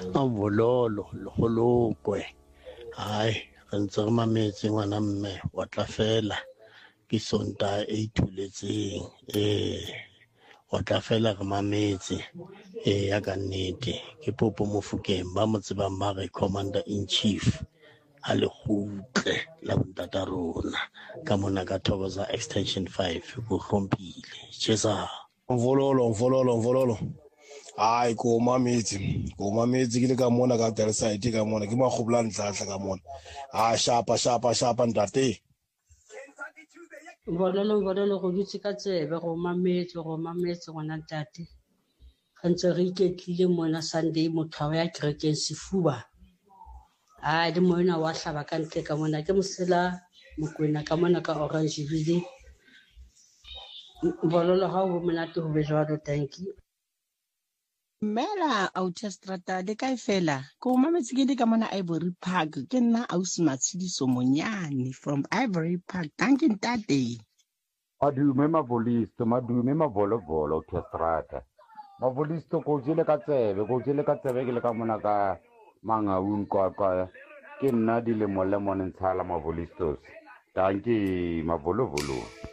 Vololo le golokwe hai re ntse re mametse ngwana mme wa tla fela ke sonta e ithuletseng wa tla fela re mametse ya ka nnete ke Popo Mofokeng ba mo tsebang ba re commander in chief a le kgutle la bontata rona ka mona ka Thokoza extension 5 go hlompile chesa Mvololo. Hayi ko mametse ke le ka mona ka other side ka mona ke magobla ntlahla ka mona shapa ntate Vololo go dutse ka tsebe go mametse ngwana ntate ga ntse re iketlile mona Sunday motho ya kerekeng sefuba di mona wa hlaba ka ntle ka mona ke mosela mokwena ka mona ka Orangeville Vololo ha ho monate ho be jwalo thank you Mela Autostrada de kae fela ko mametse ke di ka mona Ivory Park ke nna ausi Matshidiso Monyane from Ivory Park thank you ntate Madume mavolevolo Autostrada mavolisto ko jele ka tsebe ke le ka mona ka Mangaung kwa ke nna di le molle montshala mavolistos thank you mavolovolo